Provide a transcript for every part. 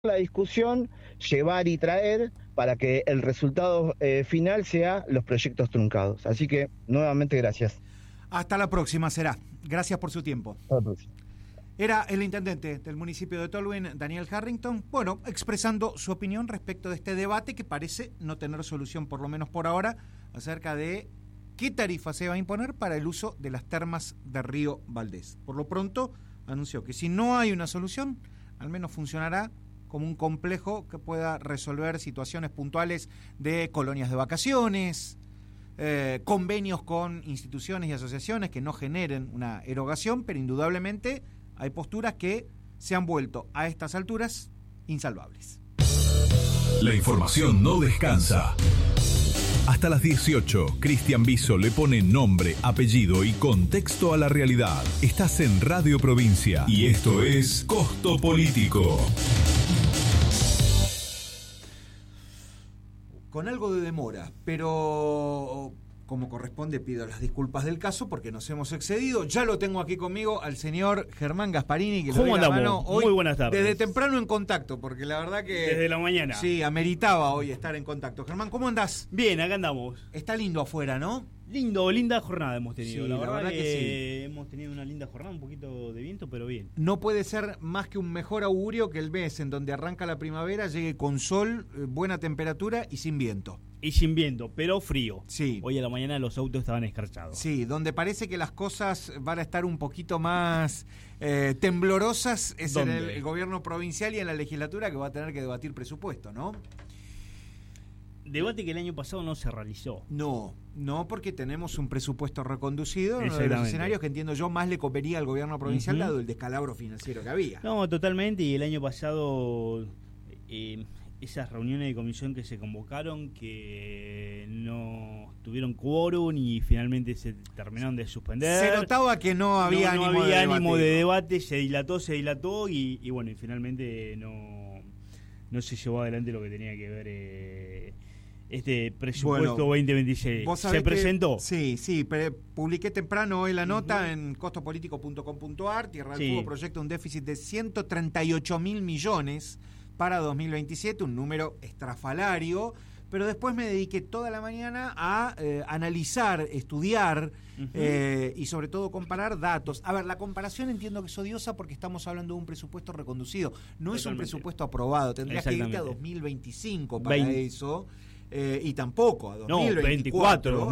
la discusión, llevar y traer para que el resultado final sea los proyectos truncados. Así que, nuevamente, gracias. Hasta la próxima será. Gracias por su tiempo. Hasta la próxima. Era el intendente del municipio de Tolwyn, Daniel Harrington, expresando su opinión respecto de este debate que parece no tener solución, por lo menos por ahora, acerca de qué tarifa se va a imponer para el uso de las termas de Río Valdés. Por lo pronto, anunció que si no hay una solución, al menos funcionará como un complejo que pueda resolver situaciones puntuales de colonias de vacaciones, convenios con instituciones y asociaciones que no generen una erogación, pero indudablemente hay posturas que se han vuelto a estas alturas insalvables. La información no descansa. Hasta las 18, Cristian Biso le pone nombre, apellido y contexto a la realidad. Estás en Radio Provincia y esto es Costo Político. Con algo de demora, pero como corresponde pido las disculpas del caso porque nos hemos excedido. Ya lo tengo aquí conmigo al señor Germán Gasparini, que ¿Cómo andamos? Hoy, muy buenas tardes. Desde temprano en contacto, porque la verdad que... Desde la mañana. Sí, ameritaba hoy estar en contacto. Germán, ¿cómo andás? Bien, acá andamos. Está lindo afuera, ¿no? Linda jornada hemos tenido. Sí, la verdad que sí. Hemos tenido una linda jornada, un poquito de viento, pero bien. No puede ser más que un mejor augurio que el mes en donde arranca la primavera llegue con sol, buena temperatura y sin viento. Y sin viento, pero frío. Sí. Hoy a la mañana los autos estaban escarchados. Sí, donde parece que las cosas van a estar un poquito más temblorosas es en el gobierno provincial y en la legislatura, que va a tener que debatir presupuesto, ¿no? Debate que el año pasado no se realizó. No, porque tenemos un presupuesto reconducido, uno de los escenarios que entiendo yo más le convenía al gobierno provincial dado el descalabro financiero que había. No, totalmente, y el año pasado esas reuniones de comisión que se convocaron que no tuvieron quórum y finalmente se terminaron de suspender. Se notaba que no había ánimo de debate, se dilató y bueno, y finalmente no se llevó adelante lo que tenía que ver este presupuesto 2026. ¿Se presentó? Sí, publiqué temprano hoy la nota en costopolitico.com.ar. Tierra del Fuego proyecta un déficit de 138.000 millones para 2027, un número estrafalario, pero después me dediqué toda la mañana a analizar, estudiar y sobre todo comparar datos. A ver, la comparación entiendo que es odiosa porque estamos hablando de un presupuesto reconducido, no es un presupuesto aprobado, tendrías que irte a 2025 para eso. Y tampoco a 2024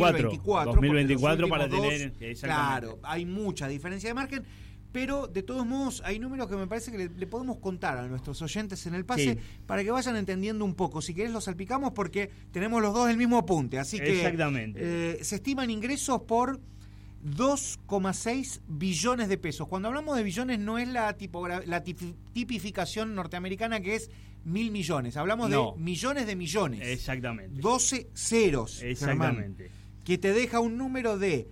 para tener... Claro, hay mucha diferencia de margen, pero de todos modos hay números que me parece que le podemos contar a nuestros oyentes en el pase para que vayan entendiendo un poco. Si querés los salpicamos porque tenemos los dos el mismo apunte, así que se estiman ingresos por 2,6 billones de pesos. Cuando hablamos de billones no es la tipificación norteamericana que es 1.000 millones. Hablamos de millones de millones. Exactamente. 12 ceros. Exactamente. Germán, que te deja un número de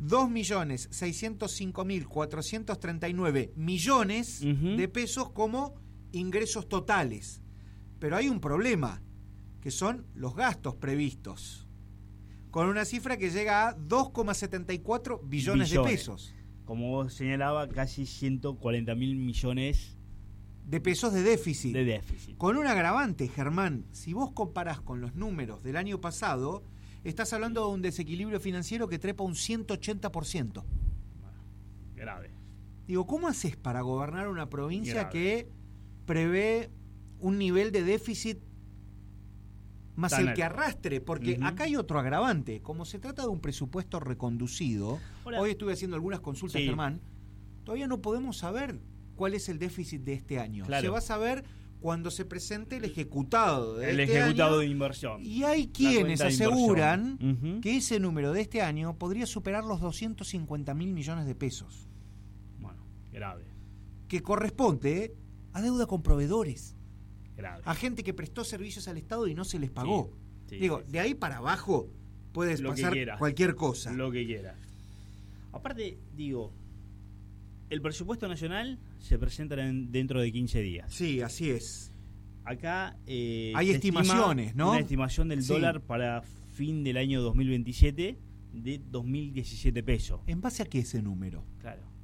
2.605.439 millones de pesos como ingresos totales. Pero hay un problema, que son los gastos previstos, con una cifra que llega a 2,74 billones de pesos. Como vos señalaba, casi 140.000 millones de pesos de déficit. Con un agravante, Germán, si vos comparás con los números del año pasado, estás hablando de un desequilibrio financiero que trepa un 180%. Bueno, grave. Digo, ¿cómo haces para gobernar una provincia que prevé un nivel de déficit más el que arrastre? Porque acá hay otro agravante. Como se trata de un presupuesto reconducido, hoy estuve haciendo algunas consultas, Germán, todavía no podemos saber cuál es el déficit de este año. Se va a saber cuando se presente el ejecutado de este año, de inversión. Y hay quienes aseguran que ese número de este año podría superar los 250.000 millones de pesos. Bueno, grave. Que corresponde a deuda con proveedores. Grave. A gente que prestó servicios al Estado y no se les pagó. De ahí para abajo puedes pasar cualquier cosa. Lo que quieras. Aparte, el presupuesto nacional se presenta dentro de 15 días. Sí, así es. Acá hay estimaciones, ¿no? Una estimación del dólar para fin del año 2027 de 2.017 pesos. ¿En base a qué ese número? Claro.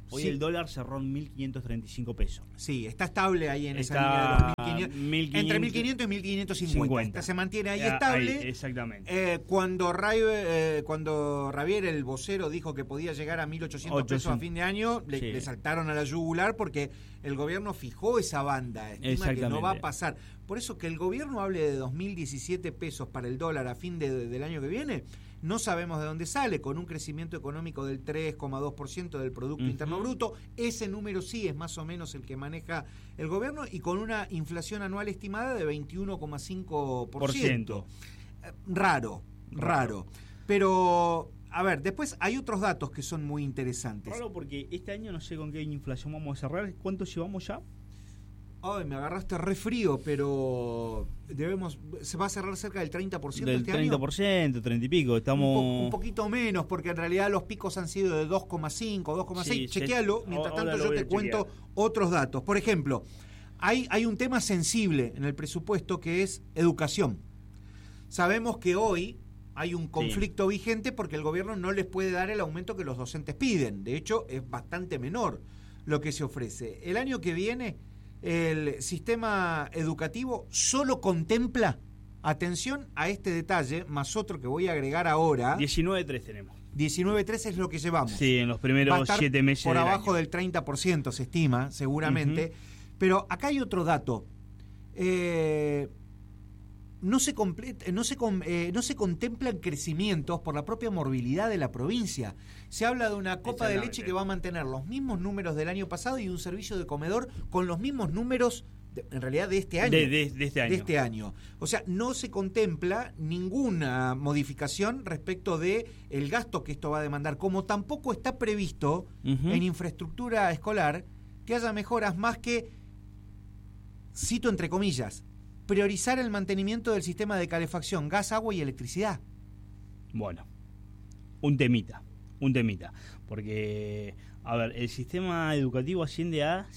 Hoy el dólar cerró en 1.535 pesos. Sí, está estable ahí en esa línea de los 1.500, entre 1.500 y 1.550. Se mantiene ahí estable. Ahí, exactamente. Cuando Ravier, el vocero, dijo que podía llegar a 1.800 pesos a fin de año, le saltaron a la yugular porque el gobierno fijó esa banda. Estima que no va a pasar. Por eso que el gobierno hable de 2.017 pesos para el dólar a fin del año que viene, no sabemos de dónde sale, con un crecimiento económico del 3,2% del Producto Interno Bruto. Ese número sí es más o menos el que maneja el gobierno, y con una inflación anual estimada de 21,5%. Raro. Pero, a ver, después hay otros datos que son muy interesantes. Raro porque este año no sé con qué inflación vamos a cerrar. ¿Cuánto llevamos ya? Ay, me agarraste re frío, pero se va a cerrar cerca del 30% este año. Del 30%, 30 y pico. Estamos un poquito menos, porque en realidad los picos han sido de 2,5, 2,6. Sí, chequéalo, mientras tanto yo te cuento otros datos. Por ejemplo, hay un tema sensible en el presupuesto que es educación. Sabemos que hoy hay un conflicto vigente porque el gobierno no les puede dar el aumento que los docentes piden. De hecho, es bastante menor lo que se ofrece. El año que viene, el sistema educativo solo contempla, atención a este detalle, más otro que voy a agregar ahora. 19,3 tenemos. 19,3 es lo que llevamos. Sí, en los primeros 7 meses. Por abajo del 30% se estima, seguramente. Pero acá hay otro dato. No se contemplan crecimientos por la propia morbilidad de la provincia. Se habla de una copa de leche que va a mantener los mismos números del año pasado y un servicio de comedor con los mismos números, en realidad, de este año. De este año. O sea, no se contempla ninguna modificación respecto de el gasto que esto va a demandar, como tampoco está previsto en infraestructura escolar que haya mejoras más que, cito entre comillas, priorizar el mantenimiento del sistema de calefacción, gas, agua y electricidad. Bueno, un temita, porque, a ver, el sistema educativo asciende a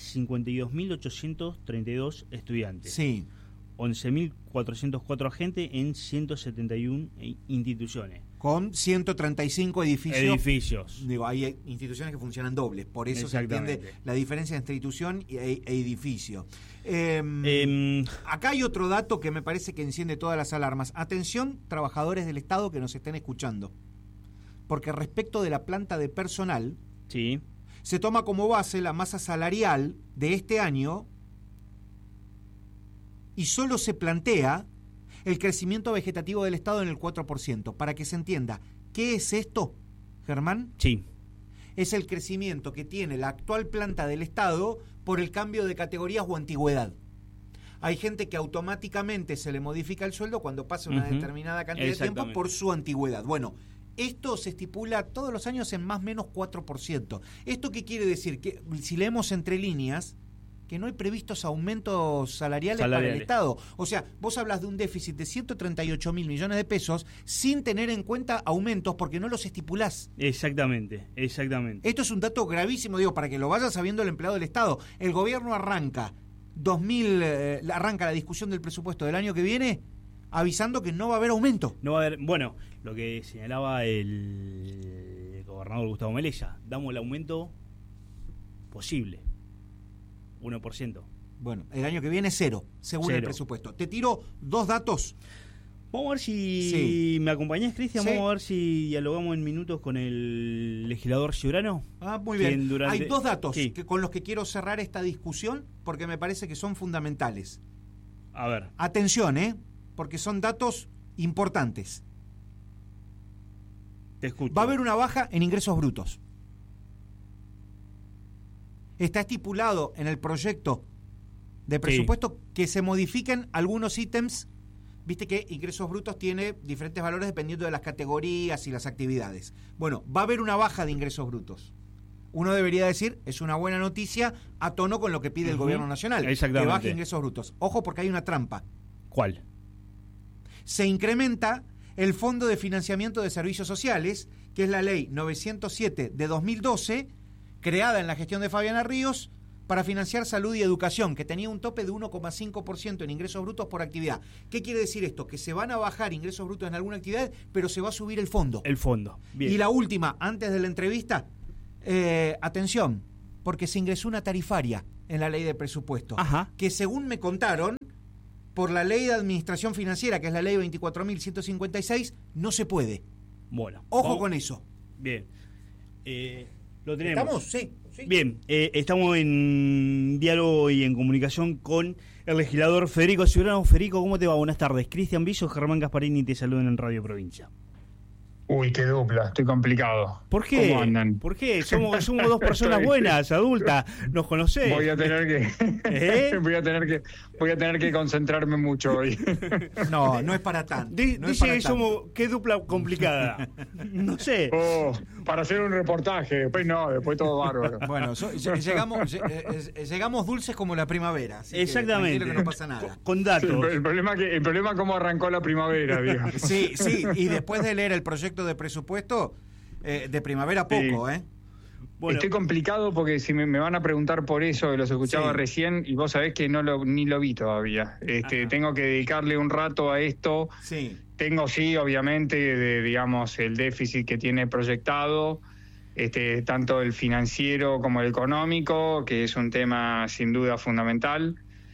52.832 estudiantes. Sí. 11.404 agentes en 171 instituciones. Con 135 edificios. Digo, hay instituciones que funcionan dobles, por eso se entiende la diferencia entre institución e edificio. Acá hay otro dato que me parece que enciende todas las alarmas. Atención, trabajadores del Estado que nos estén escuchando. Porque respecto de la planta de personal, se toma como base la masa salarial de este año y solo se plantea el crecimiento vegetativo del Estado en el 4%. Para que se entienda, ¿qué es esto, Germán? Sí. Es el crecimiento que tiene la actual planta del Estado por el cambio de categorías o antigüedad. Hay gente que automáticamente se le modifica el sueldo cuando pasa una determinada cantidad de tiempo por su antigüedad. Bueno, esto se estipula todos los años en más o menos 4%. ¿Esto qué quiere decir? Que si leemos entre líneas, que no hay previstos aumentos salariales para el Estado. O sea, vos hablas de un déficit de 138.000 millones de pesos sin tener en cuenta aumentos porque no los estipulás. Exactamente. Esto es un dato gravísimo, digo, para que lo vaya sabiendo el empleado del Estado. El gobierno arranca la discusión del presupuesto del año que viene avisando que no va a haber aumento. No va a haber, bueno, lo que señalaba el gobernador Gustavo Melella, damos el aumento posible. 1%. Bueno, el año que viene 0, según el presupuesto. Te tiro 2 datos. Vamos a ver si me acompañás, Cristian. Vamos a ver si dialogamos en minutos con el legislador Ciurano. Muy bien. Hay 2 datos con los que quiero cerrar esta discusión porque me parece que son fundamentales. A ver. Atención, porque son datos importantes. Te escucho. Va a haber una baja en ingresos brutos. Está estipulado en el proyecto de presupuesto que se modifiquen algunos ítems. Viste que ingresos brutos tiene diferentes valores dependiendo de las categorías y las actividades. Bueno, va a haber una baja de ingresos brutos. Uno debería decir, es una buena noticia a tono con lo que pide el gobierno nacional. Exactamente. Que baje ingresos brutos. Ojo, porque hay una trampa. ¿Cuál? Se incrementa el Fondo de Financiamiento de Servicios Sociales, que es la ley 907 de 2012, creada en la gestión de Fabiana Ríos para financiar salud y educación, que tenía un tope de 1,5% en ingresos brutos por actividad. ¿Qué quiere decir esto? Que se van a bajar ingresos brutos en alguna actividad, pero se va a subir el fondo. El fondo. Bien. Y la última, antes de la entrevista, atención, porque se ingresó una tarifaria en la ley de presupuesto, que según me contaron, por la ley de administración financiera, que es la ley 24.156, no se puede. Bueno, ojo con eso. Bien. Lo tenemos. ¿Estamos? Sí. Bien, estamos en diálogo y en comunicación con el legislador Federico Ciurano. Federico, ¿cómo te va? Buenas tardes. Cristian Viso, Germán Gasparini te saludan en Radio Provincia. Uy, qué dupla, estoy complicado. ¿Por qué? ¿Cómo andan? ¿Por qué? Somos dos personas buenas, adultas, nos conocés. Voy a tener que voy a tener que concentrarme mucho hoy. No es para tanto. Dice que somos, qué dupla complicada. No sé. Para hacer un reportaje, después todo bárbaro. Bueno, llegamos dulces como la primavera. Exactamente. Que no pasa nada. Con datos. Sí, el problema es cómo arrancó la primavera, digamos. Sí, y después de leer el proyecto de presupuesto, de primavera poco, sí. Bueno, estoy complicado porque si me van a preguntar por eso, los escuchaba recién y vos sabés que ni lo vi todavía. Tengo que dedicarle un rato a esto. Sí. Tengo obviamente, digamos, el déficit que tiene proyectado, tanto el financiero como el económico, que es un tema sin duda fundamental.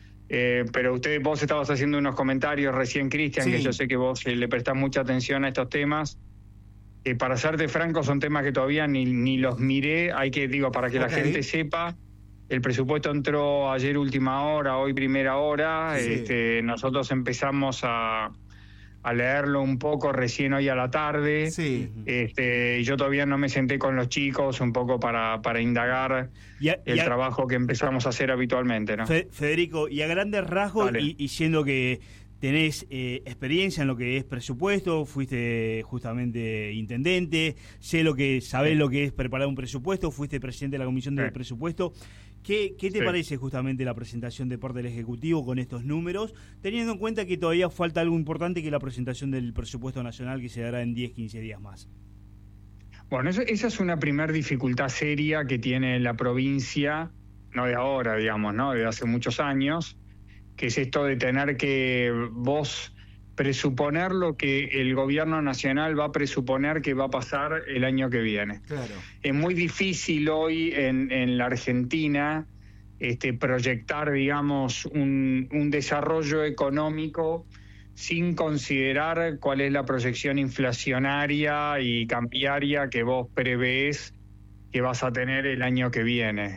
Pero vos estabas haciendo unos comentarios recién, Cristian, que yo sé que vos le prestás mucha atención a estos temas. Para serte franco, son temas que todavía ni los miré. Para que la gente sepa, el presupuesto entró ayer última hora, hoy primera hora. Sí. Nosotros empezamos a leerlo un poco recién hoy a la tarde. Sí. Yo todavía no me senté con los chicos un poco para indagar el trabajo que empezamos a hacer habitualmente, ¿no? Federico, y a grandes rasgos, y siendo que tenés experiencia en lo que es presupuesto, fuiste justamente intendente, sabés lo que es preparar un presupuesto, fuiste presidente de la comisión del presupuesto. ¿Qué te parece justamente la presentación de parte del Ejecutivo con estos números, teniendo en cuenta que todavía falta algo importante, que es la presentación del presupuesto nacional, que se dará en 10-15 días más? Bueno, esa es una primer dificultad seria que tiene la provincia, no de ahora, digamos, ¿no? De hace muchos años, que es esto de tener que vos presuponer lo que el gobierno nacional va a presuponer que va a pasar el año que viene. Claro. Es muy difícil hoy en la Argentina proyectar, digamos, un desarrollo económico sin considerar cuál es la proyección inflacionaria y cambiaria que vos prevés que vas a tener el año que viene.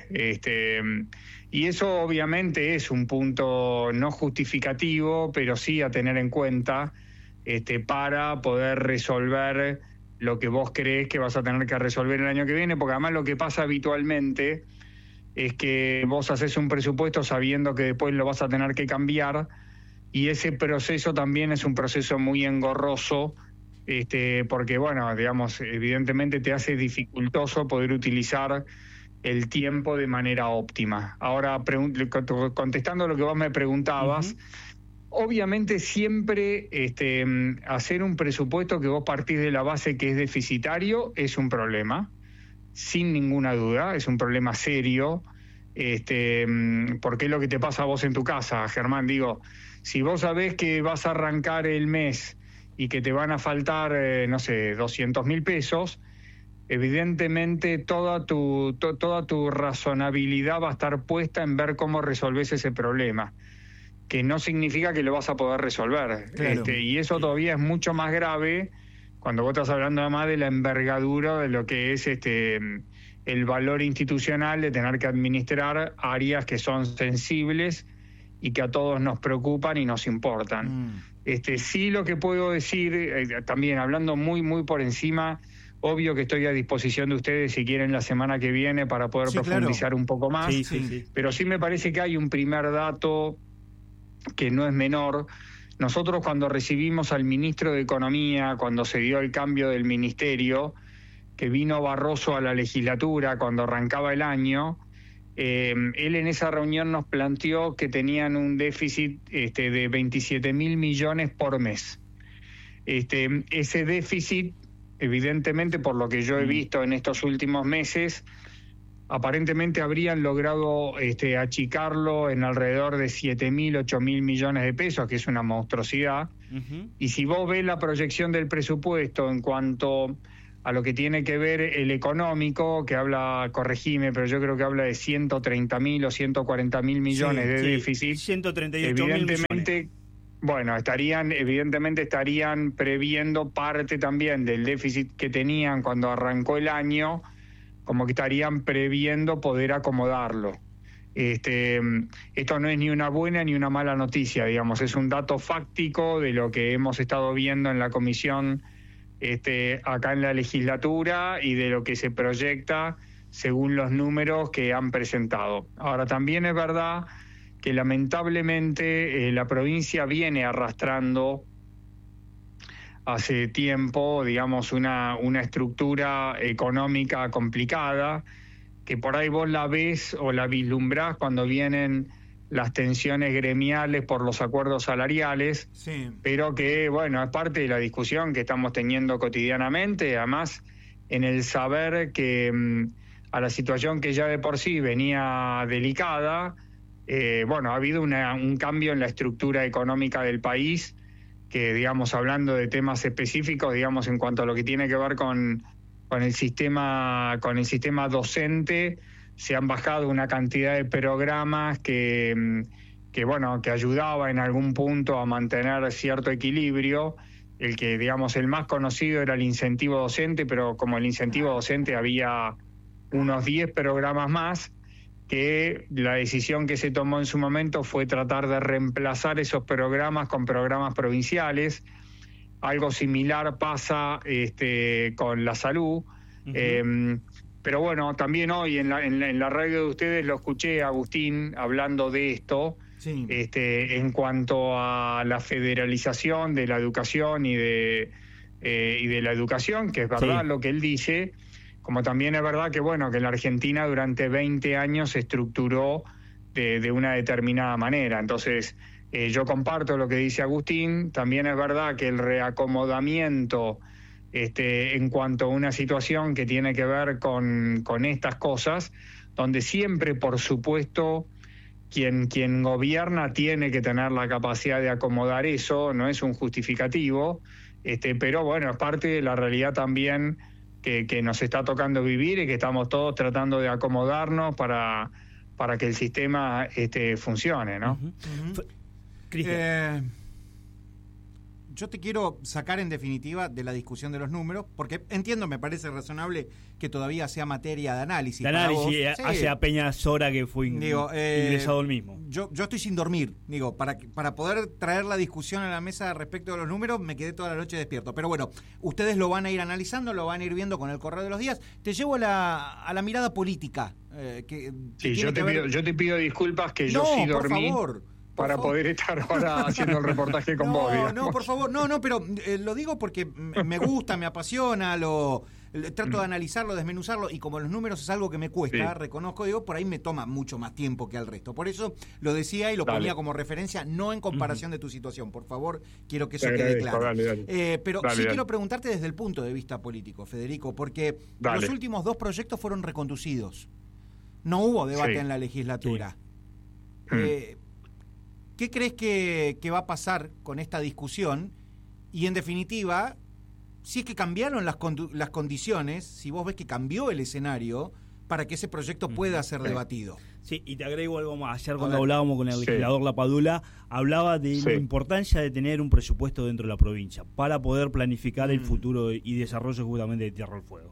Y eso obviamente es un punto no justificativo, pero sí a tener en cuenta para poder resolver lo que vos creés que vas a tener que resolver el año que viene, porque además lo que pasa habitualmente es que vos haces un presupuesto sabiendo que después lo vas a tener que cambiar, y ese proceso también es un proceso muy engorroso, porque, bueno, digamos, evidentemente te hace dificultoso poder utilizar el tiempo de manera óptima. Ahora, contestando lo que vos me preguntabas, obviamente siempre hacer un presupuesto que vos partís de la base que es deficitario es un problema, sin ninguna duda, es un problema serio, porque es lo que te pasa a vos en tu casa, Germán. Digo, si vos sabés que vas a arrancar el mes y que te van a faltar, 200.000 pesos, evidentemente toda tu razonabilidad va a estar puesta en ver cómo resolvés ese problema, que no significa que lo vas a poder resolver. Claro. Y eso todavía es mucho más grave cuando vos estás hablando además de la envergadura de lo que es el valor institucional de tener que administrar áreas que son sensibles y que a todos nos preocupan y nos importan. Sí, lo que puedo decir, también hablando muy, muy por encima, obvio que estoy a disposición de ustedes si quieren la semana que viene para poder profundizar un poco más. Sí. Pero sí me parece que hay un primer dato que no es menor. Nosotros cuando recibimos al ministro de Economía, cuando se dio el cambio del ministerio, que vino Barroso a la legislatura cuando arrancaba el año, él en esa reunión nos planteó que tenían un déficit de 27.000 millones por mes. Ese déficit, evidentemente, por lo que yo he visto en estos últimos meses, aparentemente habrían logrado achicarlo en alrededor de 7.000, 8.000 millones de pesos, que es una monstruosidad. Y si vos ves la proyección del presupuesto en cuanto a lo que tiene que ver el económico, que habla, corregime, pero yo creo que habla de 130.000 o 140.000 millones de déficit. 138.000 millones. Bueno, evidentemente estarían previendo parte también del déficit que tenían cuando arrancó el año, como que estarían previendo poder acomodarlo. Esto no es ni una buena ni una mala noticia, digamos, es un dato fáctico de lo que hemos estado viendo en la comisión acá en la legislatura y de lo que se proyecta según los números que han presentado. Ahora, también es verdad que lamentablemente la provincia viene arrastrando hace tiempo, digamos, una estructura económica complicada, que por ahí vos la ves o la vislumbrás cuando vienen las tensiones gremiales por los acuerdos salariales, sí, pero que, bueno, es parte de la discusión que estamos teniendo cotidianamente, además en el saber que a la situación que ya de por sí venía delicada, ha habido un cambio en la estructura económica del país, que, digamos, hablando de temas específicos, digamos, en cuanto a lo que tiene que ver con el sistema docente, se han bajado una cantidad de programas que ayudaba en algún punto a mantener cierto equilibrio. El que, digamos, el más conocido era el incentivo docente, pero como el incentivo docente había unos 10 programas más, que la decisión que se tomó en su momento fue tratar de reemplazar esos programas con programas provinciales. Algo similar pasa con la salud. Uh-huh. Pero bueno, también hoy en la radio de ustedes lo escuché a Agustín hablando de esto, sí, en cuanto a la federalización de la educación y de la educación, que es verdad, sí, lo que él dice, como también es verdad que, bueno, que la Argentina durante 20 años se estructuró de una determinada manera. Entonces, yo comparto lo que dice Agustín. También es verdad que el reacomodamiento en cuanto a una situación que tiene que ver con estas cosas, donde siempre, por supuesto, quien gobierna tiene que tener la capacidad de acomodar eso, no es un justificativo, pero bueno, es parte de la realidad también que nos está tocando vivir y que estamos todos tratando de acomodarnos para que el sistema funcione, ¿no? Uh-huh. Yo te quiero sacar en definitiva de la discusión de los números, porque entiendo, me parece razonable que todavía sea materia de análisis. De análisis, hace apenas hora que fue ingresado el mismo. Yo estoy sin dormir, para poder traer la discusión a la mesa respecto de los números, me quedé toda la noche despierto. Pero bueno, ustedes lo van a ir analizando, lo van a ir viendo con el correr de los días. Te llevo a la mirada política. Yo te pido disculpas que yo sí dormí. Por favor. Para poder estar ahora haciendo el reportaje con vos. Digamos. No, por favor, pero lo digo porque me gusta, me apasiona, trato de analizarlo, desmenuzarlo, y como los números es algo que me cuesta, sí, reconozco, por ahí me toma mucho más tiempo que al resto. Por eso lo decía y lo ponía como referencia, no en comparación de tu situación. Por favor, quiero que eso quede claro. Pero sí quiero preguntarte desde el punto de vista político, Federico, porque los últimos 2 proyectos fueron reconducidos. No hubo debate en la legislatura. Sí. ¿Qué crees que va a pasar con esta discusión? Y en definitiva, si es que cambiaron las condiciones, si vos ves que cambió el escenario para que ese proyecto pueda ser debatido. Sí, y te agrego algo más. Ayer cuando hablábamos con el legislador Lapadula, hablaba de la importancia de tener un presupuesto dentro de la provincia para poder planificar el futuro y desarrollo justamente de Tierra del Fuego.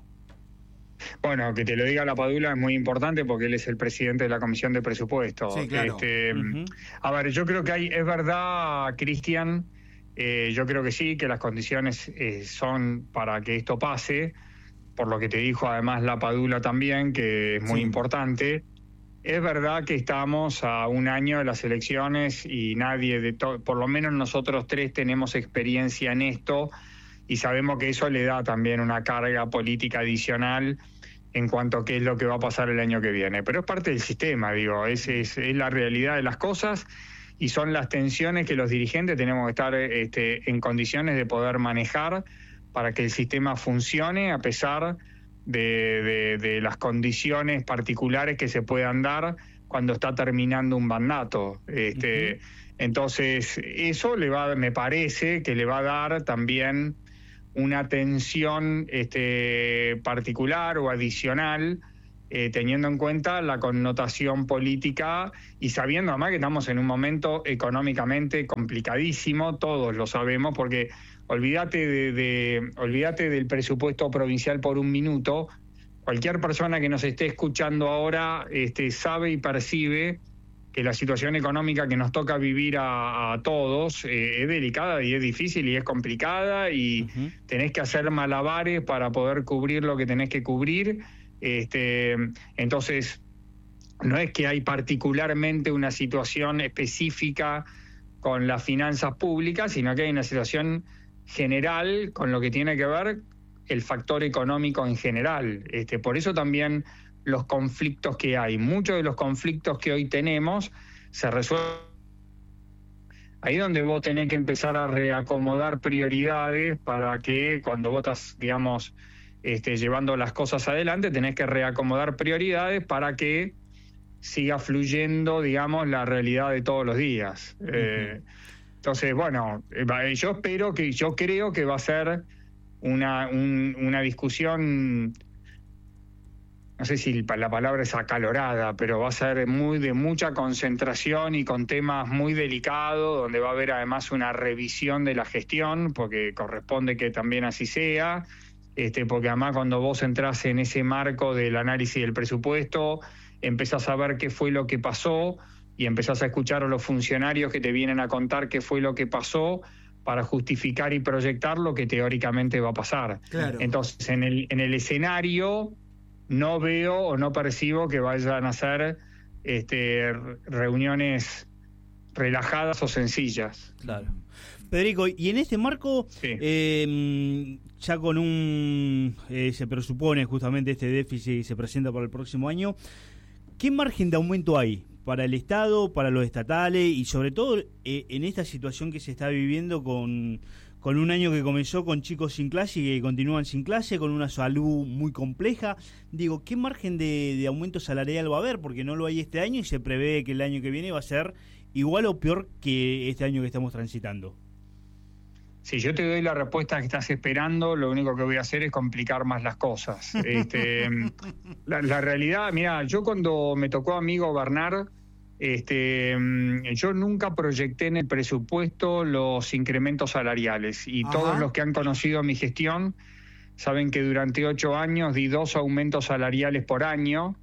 Bueno, que te lo diga Lapadula es muy importante porque él es el presidente de la Comisión de Presupuestos. Sí, claro. A ver, yo creo que es verdad, Cristian, yo creo que sí, que las condiciones son para que esto pase, por lo que te dijo además Lapadula también, que es muy importante. Es verdad que estamos a un año de las elecciones y nadie, por lo menos nosotros 3 tenemos experiencia en esto, y sabemos que eso le da también una carga política adicional en cuanto a qué es lo que va a pasar el año que viene. Pero es parte del sistema, es la realidad de las cosas, y son las tensiones que los dirigentes tenemos que estar en condiciones de poder manejar para que el sistema funcione a pesar de las condiciones particulares que se puedan dar cuando está terminando un mandato. Entonces, eso me parece que le va a dar también una atención particular o adicional, teniendo en cuenta la connotación política y sabiendo además que estamos en un momento económicamente complicadísimo, todos lo sabemos, porque olvídate del presupuesto provincial por un minuto. Cualquier persona que nos esté escuchando ahora sabe y percibe que la situación económica que nos toca vivir a todos es delicada y es difícil y es complicada y tenés que hacer malabares para poder cubrir lo que tenés que cubrir. Entonces, no es que hay particularmente una situación específica con las finanzas públicas, sino que hay una situación general con lo que tiene que ver el factor económico en general. Por eso también los conflictos que hay. Muchos de los conflictos que hoy tenemos se resuelven. Ahí donde vos tenés que empezar a reacomodar prioridades para que cuando vos estás, digamos, llevando las cosas adelante, tenés que reacomodar prioridades para que siga fluyendo, digamos, la realidad de todos los días. Entonces, bueno, yo creo que va a ser una discusión, no sé si la palabra es acalorada, pero va a ser de mucha concentración y con temas muy delicados, donde va a haber además una revisión de la gestión, porque corresponde que también así sea, porque además cuando vos entrás en ese marco del análisis del presupuesto, empezás a ver qué fue lo que pasó y empezás a escuchar a los funcionarios que te vienen a contar qué fue lo que pasó para justificar y proyectar lo que teóricamente va a pasar. Claro. Entonces, en el escenario no veo o no percibo que vayan a ser reuniones relajadas o sencillas. Claro. Federico, y en este marco, sí. Ya con se presupone justamente este déficit y se presenta para el próximo año, ¿qué margen de aumento hay para el Estado, para los estatales y sobre todo en esta situación que se está viviendo con un año que comenzó con chicos sin clase y que continúan sin clase, con una salud muy compleja? Digo, ¿qué margen de aumento salarial va a haber? Porque no lo hay este año y se prevé que el año que viene va a ser igual o peor que este año que estamos transitando. Si yo te doy la respuesta que estás esperando, lo único que voy a hacer es complicar más las cosas. La realidad, mira, yo cuando me tocó a mí gobernar, yo nunca proyecté en el presupuesto los incrementos salariales y todos los que han conocido mi gestión saben que durante 8 años di 2 aumentos salariales por año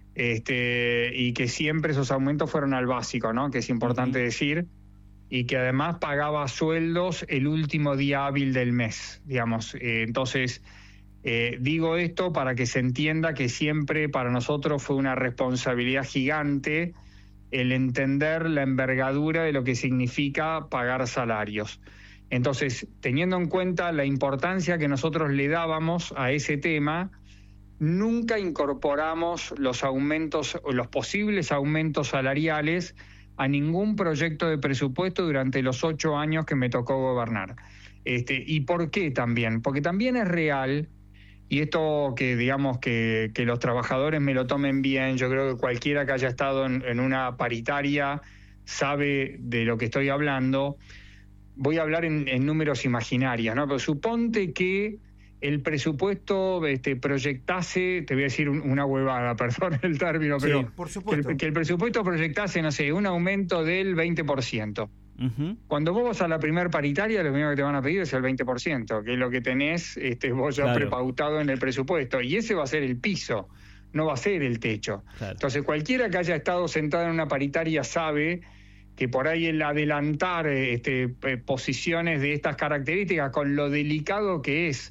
y que siempre esos aumentos fueron al básico, ¿no? Que es importante decir, y que además pagaba sueldos el último día hábil del mes, digamos. Entonces, digo esto para que se entienda que siempre para nosotros fue una responsabilidad gigante el entender la envergadura de lo que significa pagar salarios. Entonces, teniendo en cuenta la importancia que nosotros le dábamos a ese tema, nunca incorporamos los aumentos o los posibles aumentos salariales a ningún proyecto de presupuesto durante los 8 años que me tocó gobernar. ¿Y por qué también? Porque también es real, y esto que digamos que los trabajadores me lo tomen bien, yo creo que cualquiera que haya estado en una paritaria sabe de lo que estoy hablando. Voy a hablar en números imaginarios, ¿no? Pero suponte que el presupuesto proyectase, te voy a decir una huevada, perdón el término, pero sí, por supuesto. Que el presupuesto proyectase, no sé, un aumento del 20%. Cuando vos vas a la primer paritaria, lo primero que te van a pedir es el 20%, que es lo que tenés vos ya prepautado en el presupuesto, y ese va a ser el piso, no va a ser el techo. Claro. Entonces, cualquiera que haya estado sentado en una paritaria sabe que por ahí el adelantar posiciones de estas características, con lo delicado que es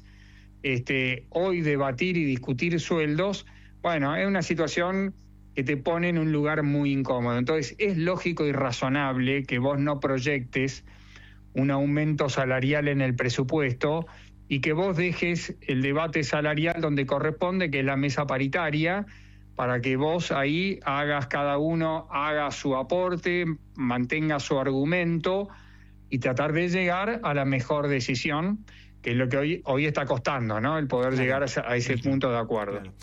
hoy debatir y discutir sueldos, bueno, es una situación que te pone en un lugar muy incómodo. Entonces, es lógico y razonable que vos no proyectes un aumento salarial en el presupuesto y que vos dejes el debate salarial donde corresponde, que es la mesa paritaria, para que vos ahí cada uno haga su aporte, mantenga su argumento y tratar de llegar a la mejor decisión, que es lo que hoy está costando, ¿no? El poder llegar a ese punto de acuerdo. Claro.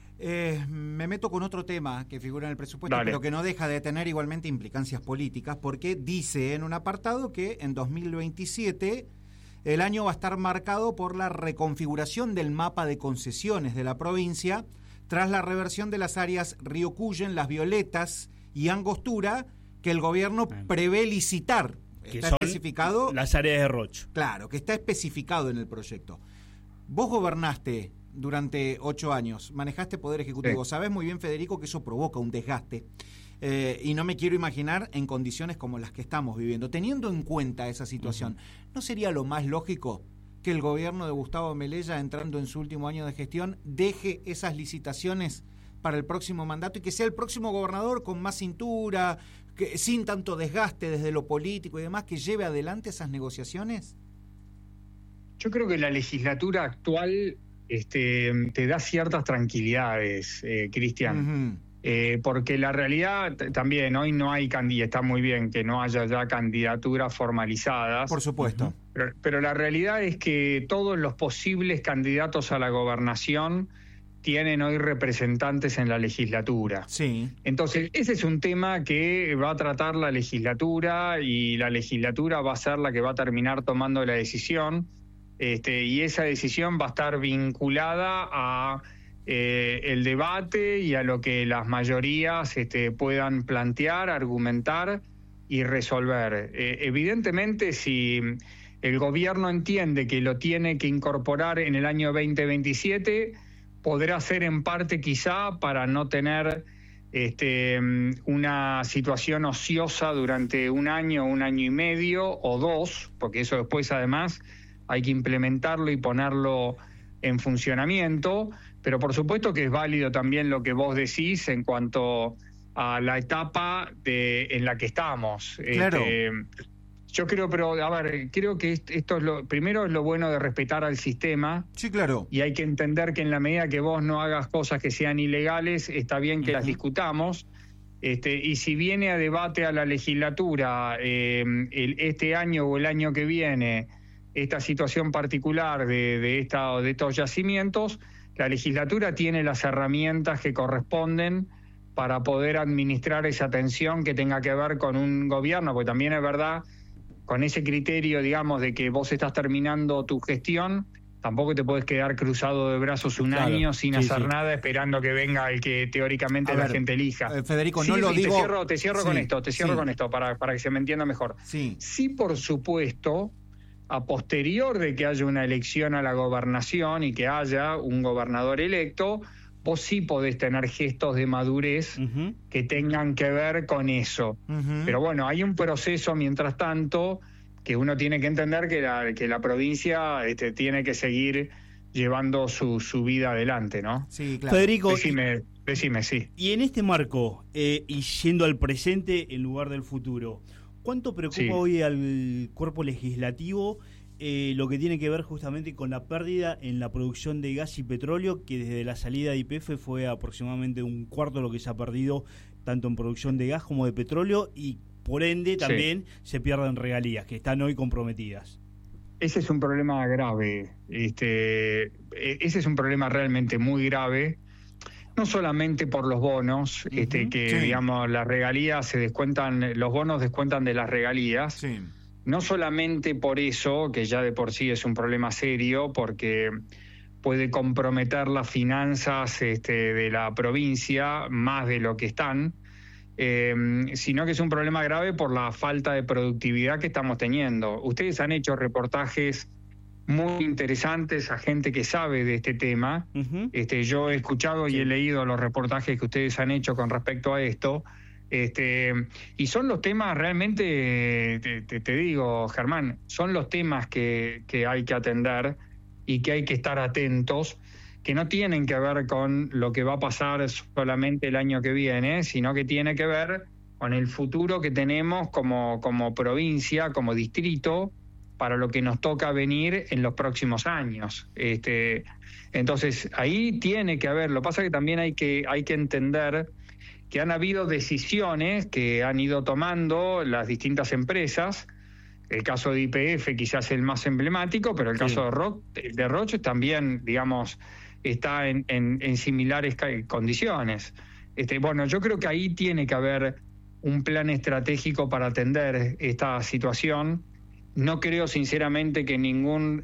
Me meto con otro tema que figura en el presupuesto, pero que no deja de tener igualmente implicancias políticas, porque dice en un apartado que en 2027 el año va a estar marcado por la reconfiguración del mapa de concesiones de la provincia tras la reversión de las áreas Río Cuyen, Las Violetas y Angostura, que el gobierno prevé licitar. Que está son especificado las áreas de Roche. Claro, que está especificado en el proyecto. Vos gobernaste durante 8 años, manejaste Poder Ejecutivo. Sí. Sabés muy bien, Federico, que eso provoca un desgaste. Y no me quiero imaginar en condiciones como las que estamos viviendo. Teniendo en cuenta esa situación, ¿no sería lo más lógico que el gobierno de Gustavo Melella, entrando en su último año de gestión, deje esas licitaciones para el próximo mandato y que sea el próximo gobernador con más cintura, que, sin tanto desgaste desde lo político y demás, que lleve adelante esas negociaciones? Yo creo que la legislatura actual te da ciertas tranquilidades, Cristian. Porque la realidad también, hoy no hay está muy bien que no haya ya candidaturas formalizadas. Por supuesto. Pero la realidad es que todos los posibles candidatos a la gobernación tienen hoy representantes en la legislatura. Sí. Entonces, ese es un tema que va a tratar la legislatura y la legislatura va a ser la que va a terminar tomando la decisión. Y esa decisión va a estar vinculada a el debate y a lo que las mayorías puedan plantear, argumentar y resolver. Evidentemente, si el gobierno entiende que lo tiene que incorporar en el año 2027, podrá ser en parte quizá para no tener una situación ociosa durante un año y medio o 2, porque eso después además hay que implementarlo y ponerlo en funcionamiento. Pero por supuesto que es válido también lo que vos decís en cuanto a la etapa en la que estamos. Claro. Yo creo, pero a ver, creo que esto es primero es lo bueno de respetar al sistema. Sí, claro. Y hay que entender que en la medida que vos no hagas cosas que sean ilegales, está bien que las discutamos. Y si viene a debate a la legislatura este año o el año que viene esta situación particular de estos yacimientos, la legislatura tiene las herramientas que corresponden para poder administrar esa tensión que tenga que ver con un gobierno, porque también es verdad, con ese criterio, digamos, de que vos estás terminando tu gestión, tampoco te puedes quedar cruzado de brazos un año sin hacer nada, esperando que venga el que teóricamente la gente elija. Federico, no lo digo... Te cierro con esto, para que se me entienda mejor. Sí, por supuesto, a posterior de que haya una elección a la gobernación y que haya un gobernador electo, vos sí podés tener gestos de madurez que tengan que ver con eso. Pero bueno, hay un proceso mientras tanto que uno tiene que entender que la provincia tiene que seguir llevando su vida adelante, ¿no? Sí, claro. Federico, decime, sí. Y en este marco, y yendo al presente en lugar del futuro, ¿cuánto preocupa hoy al cuerpo legislativo lo que tiene que ver justamente con la pérdida en la producción de gas y petróleo, que desde la salida de YPF fue aproximadamente un cuarto de lo que se ha perdido tanto en producción de gas como de petróleo, y por ende también se pierden regalías que están hoy comprometidas? Ese es un problema grave, ese es un problema realmente muy grave. No solamente por los bonos, digamos, las regalías se descuentan, los bonos descuentan de las regalías. Sí. No solamente por eso, que ya de por sí es un problema serio, porque puede comprometer las finanzas de la provincia más de lo que están, sino que es un problema grave por la falta de productividad que estamos teniendo. Ustedes han hecho reportajes muy interesantes a gente que sabe de este tema. Yo he escuchado y he leído los reportajes que ustedes han hecho con respecto a esto, y son los temas realmente, te digo, Germán, son los temas que hay que atender y que hay que estar atentos, que no tienen que ver con lo que va a pasar solamente el año que viene, sino que tiene que ver con el futuro que tenemos como provincia, como distrito, para lo que nos toca venir en los próximos años. Entonces, ahí tiene que haber, lo que pasa es que también hay que entender que han habido decisiones que han ido tomando las distintas empresas. El caso de YPF quizás el más emblemático, pero el caso de Roche también, digamos, está en similares condiciones. Bueno, yo creo que ahí tiene que haber un plan estratégico para atender esta situación, No creo sinceramente que ningún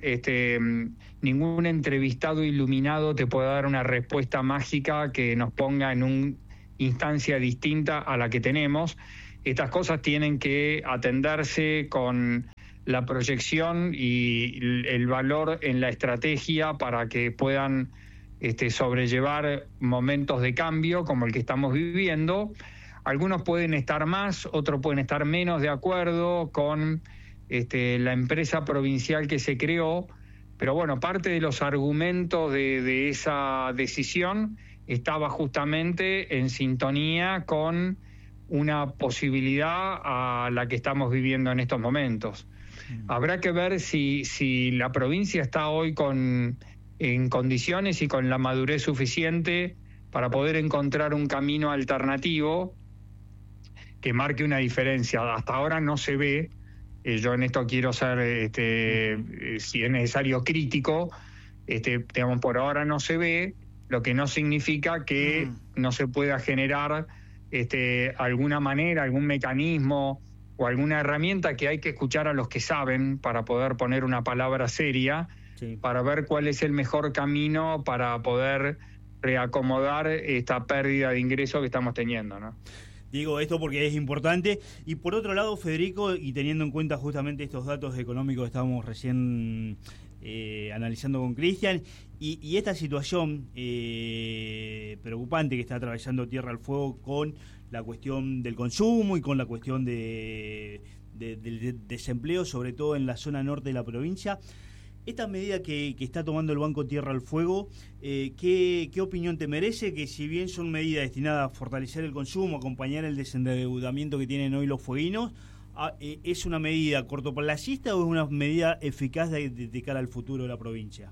entrevistado iluminado te pueda dar una respuesta mágica que nos ponga en una instancia distinta a la que tenemos. Estas cosas tienen que atenderse con la proyección y el valor en la estrategia para que puedan sobrellevar momentos de cambio como el que estamos viviendo. Algunos pueden estar más, otros pueden estar menos de acuerdo con la empresa provincial que se creó, pero bueno, parte de los argumentos de esa decisión estaba justamente en sintonía con una posibilidad a la que estamos viviendo en estos momentos. Habrá que ver si la provincia está hoy en condiciones y con la madurez suficiente para poder encontrar un camino alternativo que marque una diferencia. Hasta ahora no se ve. Yo en esto quiero ser, si es necesario, crítico. Digamos, por ahora no se ve, lo que no significa que no se pueda generar alguna manera, algún mecanismo o alguna herramienta que hay que escuchar a los que saben para poder poner una palabra seria, para ver cuál es el mejor camino para poder reacomodar esta pérdida de ingresos que estamos teniendo, ¿no? Digo esto porque es importante. Y por otro lado, Federico, y teniendo en cuenta justamente estos datos económicos que estábamos recién analizando con Cristian, y esta situación preocupante que está atravesando Tierra del Fuego con la cuestión del consumo y con la cuestión del desempleo, sobre todo en la zona norte de la provincia. Esta medida que está tomando el Banco Tierra del Fuego, ¿qué opinión te merece? Que si bien son medidas destinadas a fortalecer el consumo, acompañar el desendeudamiento que tienen hoy los fueguinos, ¿es una medida cortoplacista o es una medida eficaz de cara al futuro de la provincia?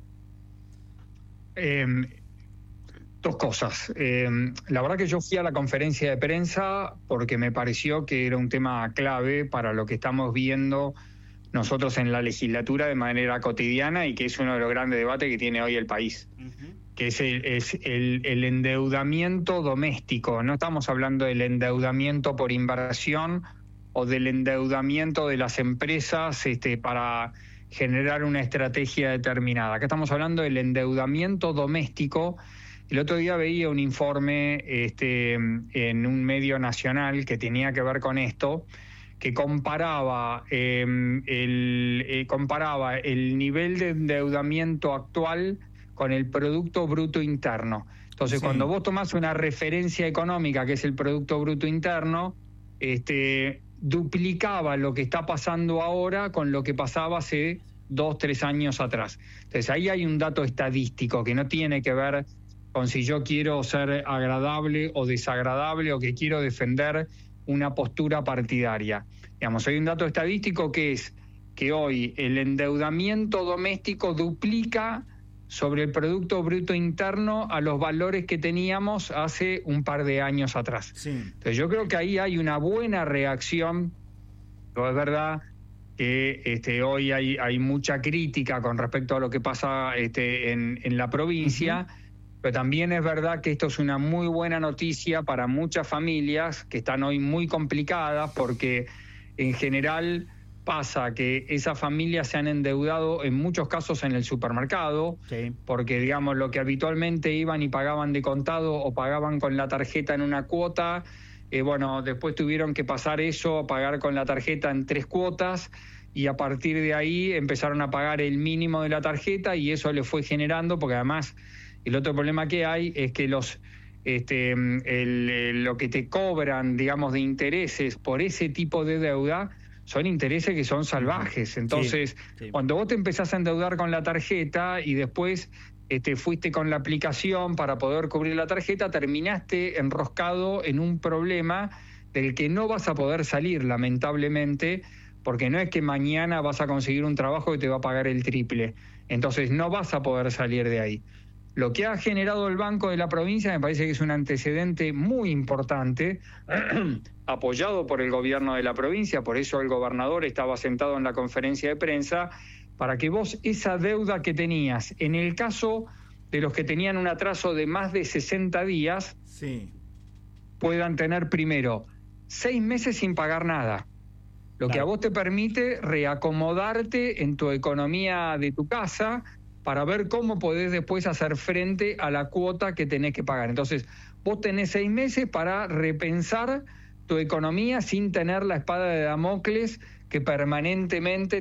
Dos cosas. La verdad que yo fui a la conferencia de prensa porque me pareció que era un tema clave para lo que estamos viendo nosotros en la legislatura de manera cotidiana y que es uno de los grandes debates que tiene hoy el país, que es el endeudamiento doméstico. No estamos hablando del endeudamiento por inversión o del endeudamiento de las empresas para generar una estrategia determinada. Acá estamos hablando del endeudamiento doméstico. El otro día veía un informe en un medio nacional que tenía que ver con esto, que comparaba el nivel de endeudamiento actual con el Producto Bruto Interno. Entonces, cuando vos tomás una referencia económica, que es el Producto Bruto Interno, duplicaba lo que está pasando ahora con lo que pasaba hace 2-3 años atrás. Entonces, ahí hay un dato estadístico que no tiene que ver con si yo quiero ser agradable o desagradable o que quiero defender una postura partidaria. Digamos, hay un dato estadístico que es que hoy el endeudamiento doméstico duplica sobre el Producto Bruto Interno a los valores que teníamos hace un par de años atrás. Entonces yo creo que ahí hay una buena reacción. Pero es verdad que hoy hay mucha crítica con respecto a lo que pasa en la provincia, pero también es verdad que esto es una muy buena noticia para muchas familias que están hoy muy complicadas porque en general pasa que esas familias se han endeudado en muchos casos en el supermercado, porque digamos lo que habitualmente iban y pagaban de contado o pagaban con la tarjeta en una cuota, después tuvieron que pasar eso a pagar con la tarjeta en 3 cuotas y a partir de ahí empezaron a pagar el mínimo de la tarjeta y eso le fue generando, porque además el otro problema que hay es que lo que te cobran, digamos, de intereses por ese tipo de deuda son intereses que son salvajes. Entonces, cuando vos te empezás a endeudar con la tarjeta y después fuiste con la aplicación para poder cubrir la tarjeta, terminaste enroscado en un problema del que no vas a poder salir, lamentablemente, porque no es que mañana vas a conseguir un trabajo que te va a pagar el triple. Entonces, no vas a poder salir de ahí. Lo que ha generado el Banco de la Provincia me parece que es un antecedente muy importante, apoyado por el gobierno de la provincia, por eso el gobernador estaba sentado en la conferencia de prensa, para que vos esa deuda que tenías, en el caso de los que tenían un atraso de más de 60 días, puedan tener primero 6 meses sin pagar nada, Lo que a vos te permite reacomodarte en tu economía de tu casa para ver cómo podés después hacer frente a la cuota que tenés que pagar. Entonces, vos tenés 6 meses para repensar tu economía sin tener la espada de Damocles que permanentemente